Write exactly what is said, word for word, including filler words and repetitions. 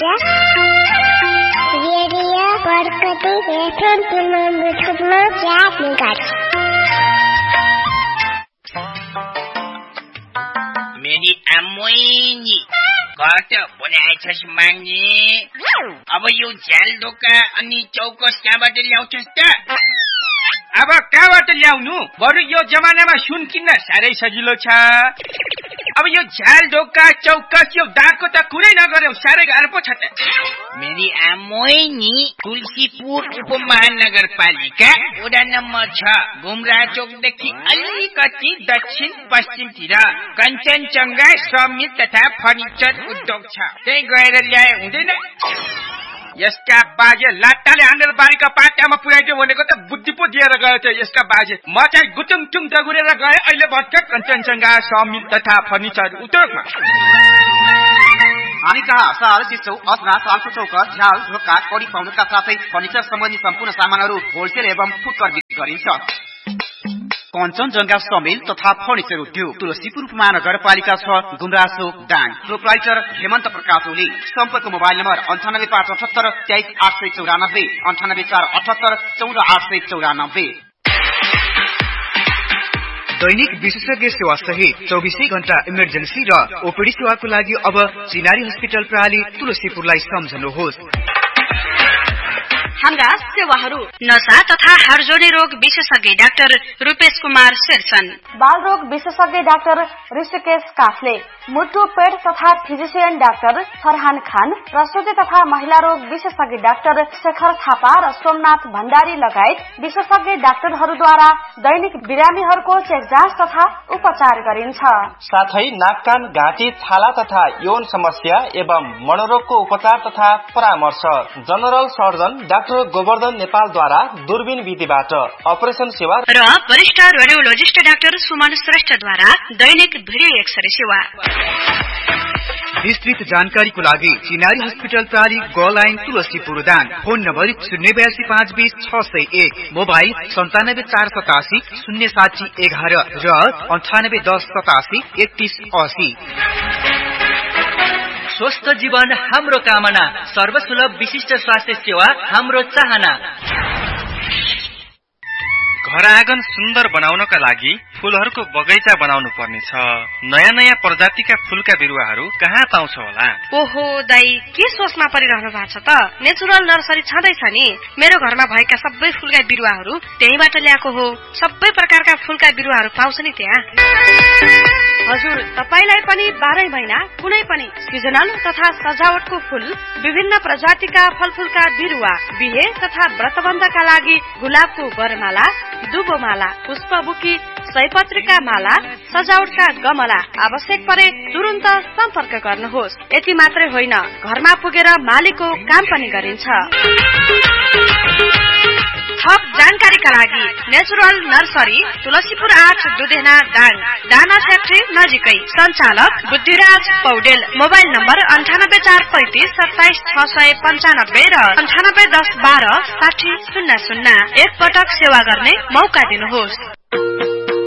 क्या radio Barkati FM तिम्रो क्या निकाल्छ मेरी अम्मोइनी कट बनाएछस् माग्ने अब यो झ्याल ढोका अनि चौकस कहाँबाट ल्याउँछस् त? अब कहाँबाट ल्याउनु? बरु यो जमानामा सुन किन्न साह्रै सजिलो छ। अब यो झ्याल ढोका चौकस यो दागको त कुरै नगर्यौ, साह्रै गाह्रो पो छ त। मेरी आमोइनी तुलसीपुर उपमहानगरपालिका वडा नम्बर छ गुम्रा चोकदेखि अलिकति दक्षिण पश्चिमतिर कञ्चनजङ्घा समिल तथा फर्निचर उद्योग छ, त्यही गएर ल्याए हुँदैन? यसका बाजे लाट्टाले हानेर बारीका पाटामा पुर्याइदियो भनेको त बुद्धि पो दिएर गयो त यसका बाजे। म चाहिँ गुटुङटुङ दगुरेर गए अहिले भर्खर कञ्चनजङ्घा समिल तथा फर्निचर उद्योगमा। हामी कहाँ सहर चिसो असना सालको चौकस झ्याल ढोका कडी पाउनुका साथै फर्निचर सम्बन्धी सम्पूर्ण सामानहरू होलसेल एवं फुटकर बिक्री गरिन्छ। कञ्चनजङ्घा समिल तथा फर्निचर उद्योग तुलसीपुर महानगरपालिका छ गुमराचोक दाङ। प्रोप्राइटर हेमन्त प्रकाश ओली। सम्पर्क मोबाइल नम्बर अन्ठानब्बे पाँच अठहत्तर तेइस आठ सय चौरानब्बे अन्ठानब्बे चार अठहत्तर चौध आठ सय चौरानब्बे। दैनिक विशेषज्ञ सेवा सहित चौबिसै घण्टा इमर्जेन्सी र ओपीडी सेवाको लागि अब चिनारी हस्पिटल प्रणाली तुलसीपुरलाई सम्झनुहोस्। हाम्रा सेवाहरू नशा तथा हाडजोडी रोग विशेषज्ञ डाक्टर रूपेश कुमार शेरसन, बाल रोग विशेषज्ञ डाक्टर ऋषिकेश काफले, मुटु पेट तथा फिजिशियन डाक्टर फरहान खान, प्रसुति तथा महिला रोग विशेषज्ञ डाक्टर शेखर थापा र सोमनाथ भण्डारी लगायत विशेषज्ञ डाक्टरहरूद्वारा दैनिक बिरामीहरूको चेक जाँच तथा उपचार गरिन्छ। साथै नाक कान घाँटी छाला तथा यौन समस्या एवं मनोरोगको उपचार तथा परामर्श जनरल सर्जन डाक्टर गोवर्धन नेपालद्वारा दूरबीन विधिबाट अपरेसन सेवा र वरिष्ठ रेडियोलोजिस्ट डाक्टर सुमन श्रेष्ठद्वारा दैनिक भिडियो एक्सरे सेवा। विस्तृत जानकारीको लागि चिनारी हस्पिटल प्रणाली ग line Tulsipur Dang. Phone number शून्य बयासी पाँच बीस छ सय एक, मोबाइल सन्तानब्बे चार सतासी शून्य साठी एघार र अन्ठानब्बे दस सतासी एकतीस असी। स्वस्थ जीवन हाम्रो कामना, सर्वसुलभ विशिष्ट स्वास्थ्य सेवा हाम्रो चाहना। घर आँगन सुन्दर बनाउनका लागि फूलहरूको बगैँचा बनाउनु पर्नेछ। नयाँ नयाँ प्रजातिका फूलका बिरुवाहरू कहाँ पाउँछ होला? ओहो दाई, के सोचमा परिरहनु भएको छ त? नेचुरल नर्सरी छँदैछ नि। मेरो घरमा भएका सबै फूलका बिरुवाहरू त्यहीबाट ल्याएको हो। सबै प्रकारका फूलका बिरुवाहरू पाउँछ नि त्यहाँ। हजुर, तपाईलाई पनि बाह्रै महिना कुनै पनि सिजनल तथा सजावटको फूल, विभिन्न प्रजातिका फलफूलका बिरुवा, बिहे तथा व्रतबन्धका लागि गुलाबको वरमाला, दुबोमाला, पुष्पबुकी, सयपत्रीका माला, सजावटका गमला आवश्यक परे तुरुन्त सम्पर्क गर्नुहोस्। यति मात्रै होइन, घरमा पुगेर मालीको काम पनि गरिन्छ। थप जानकारीका लागि नेचुरल नर्सरी तुलसीपुर आठ दुधेना दाङ, दाना फ्याक्ट्री नजिकै। सञ्चालक बुद्धिराज पौडेल। मोबाइल नम्बर अन्ठानब्बे चार पैंतिस सत्ताइस छ सय पन्चानब्बे र अन्ठानब्बे दस बाह्र साठी शून्य शून्य। एक पटक सेवा गर्ने मौका दिनुहोस्।